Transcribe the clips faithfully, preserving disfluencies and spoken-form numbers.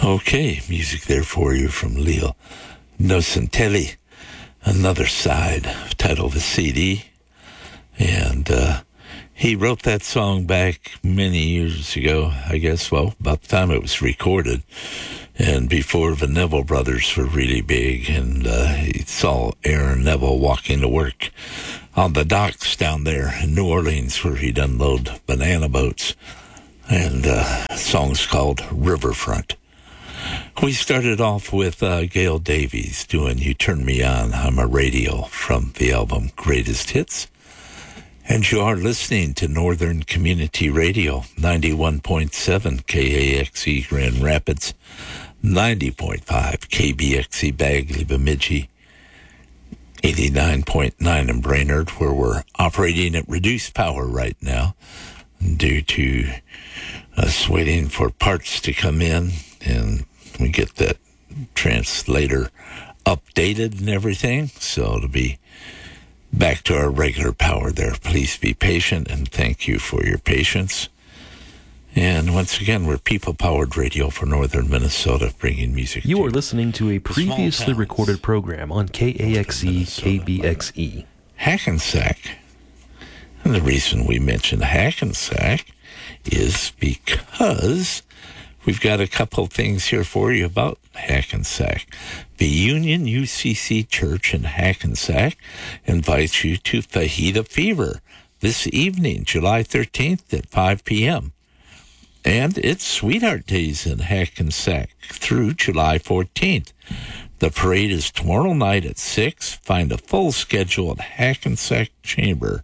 Okay, music there for you from Leo Nocentelli, Another Side, title of the C D. And uh, he wrote that song back many years ago, I guess, well, about the time it was recorded, and before the Neville brothers were really big, and uh, he saw Aaron Neville walking to work on the docks down there in New Orleans where he'd unload banana boats, and uh, the song's called Riverfront. We started off with uh, Gail Davies doing You Turn Me On, I'm a Radio from the album Greatest Hits. And you are listening to Northern Community Radio, ninety-one point seven K A X E Grand Rapids, ninety point five K B X E Bagley Bemidji, eighty-nine point nine in Brainerd, where we're operating at reduced power right now due to us waiting for parts to come in, and we get that translator updated and everything, so it'll be back to our regular power there. Please be patient, and thank you for your patience. And once again, we're people-powered radio for northern Minnesota, bringing music You to are listening to a previously recorded program on K A X E K B X E. Hackensack. And the reason we mention Hackensack is because we've got a couple things here for you about Hackensack. The Union U C C Church in Hackensack invites you to Fajita Fever this evening, July thirteenth at five p.m. And it's Sweetheart Days in Hackensack through July fourteenth. The parade is tomorrow night at six. Find a full schedule at hackensack chamber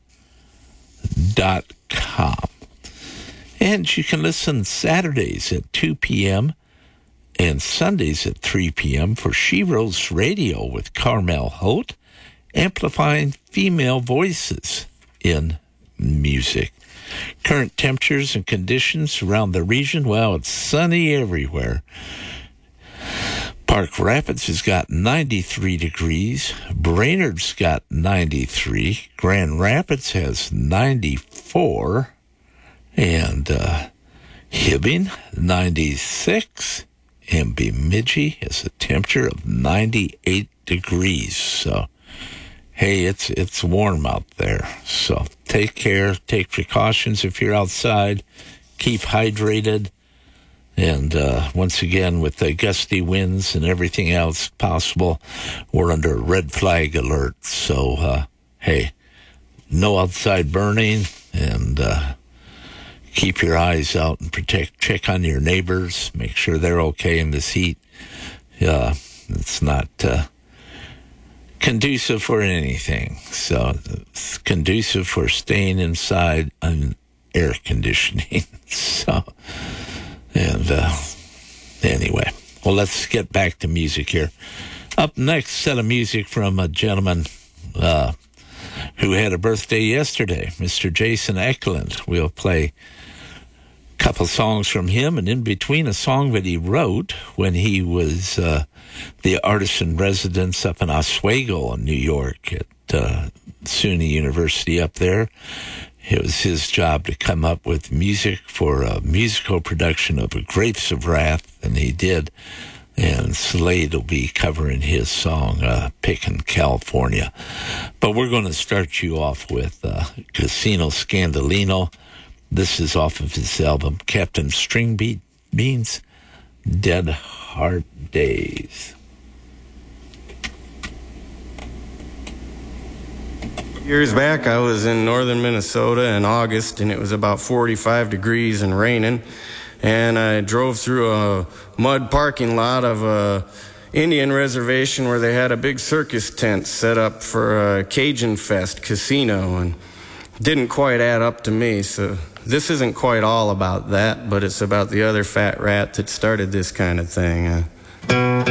dot com. And you can listen Saturdays at two p.m. and Sundays at three p.m. for She Rose Radio with Carmel Holt, amplifying female voices in music. Current temperatures and conditions around the region, well, it's sunny everywhere. Park Rapids has got ninety-three degrees. Brainerd's got ninety-three. Grand Rapids has ninety-four. And uh, Hibbing, ninety-six. And Bemidji has a temperature of ninety-eight degrees. So, hey, it's it's warm out there. So take care, take precautions if you're outside. Keep hydrated. And uh, once again, with the gusty winds and everything else possible, we're under red flag alert. So, uh, hey, no outside burning, and uh, keep your eyes out and protect. Check on your neighbors. Make sure they're okay in this heat. Uh, it's not uh, conducive for anything. So it's conducive for staying inside and air conditioning. so, and uh, anyway, well, let's get back to music here. Up next, set of music from a gentleman uh, who had a birthday yesterday, Mister Jason Eklund. We'll play couple songs from him, and in between a song that he wrote when he was uh, the artist in residence up in Oswego in New York at uh, SUNY University up there. It was his job to come up with music for a musical production of Grapes of Wrath, and he did. And Slade will be covering his song, uh, Pickin' California. But we're going to start you off with uh, Casino Scandalino. This is off of his album, Captain String Be- Beans, Dead Hard Days. Years back, I was in northern Minnesota in August, and it was about forty-five degrees and raining. And I drove through a mud parking lot of a Indian reservation where they had a big circus tent set up for a Cajun Fest casino, and didn't quite add up to me, so this isn't quite all about that, but it's about the other fat rat that started this kind of thing. Uh,